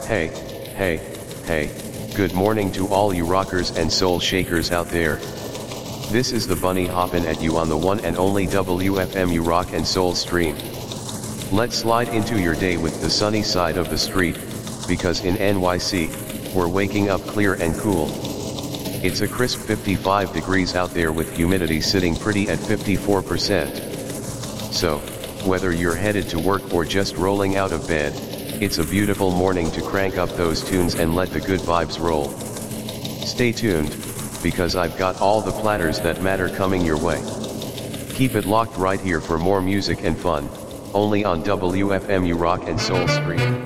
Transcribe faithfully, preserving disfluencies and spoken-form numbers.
Hey, hey, hey, good morning to all you rockers and soul shakers out there. This is the bunny hoppin' at you on the one and only W F M U Rock and Soul stream. Let's slide into your day with the sunny side of the street, because in N Y C, we're waking up clear and cool. It's a crisp fifty-five degrees out there with humidity sitting pretty at fifty-four percent. So, whether you're headed to work or just rolling out of bed, it's a beautiful morning to crank up those tunes and let the good vibes roll. Stay tuned, because I've got all the platters that matter coming your way. Keep it locked right here for more music and fun, only on W F M U Rock and Soul stream.